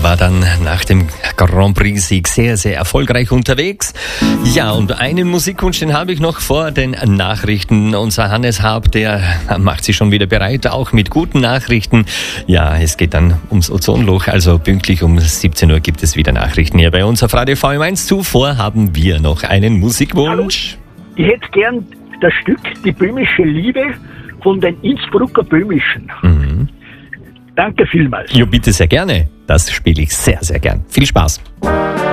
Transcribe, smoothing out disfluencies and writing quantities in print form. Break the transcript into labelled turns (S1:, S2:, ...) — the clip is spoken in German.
S1: war dann nach dem Grand Prix-Sieg sehr, sehr erfolgreich unterwegs. Ja, und einen Musikwunsch, den habe ich noch vor den Nachrichten. Unser Hannes Haab, der macht sich schon wieder bereit, auch mit guten Nachrichten. Ja, es geht dann ums Ozonloch, also pünktlich um 17 Uhr gibt es wieder Nachrichten hier bei uns auf Radio VM1. Zuvor haben wir noch einen Musikwunsch.
S2: Hallo. Ich hätte gern das Stück Die böhmische Liebe von den Innsbrucker Böhmischen.
S1: Mhm.
S2: Danke vielmals.
S1: Jo, bitte sehr gerne. Das spiele ich sehr, sehr gern. Viel Spaß.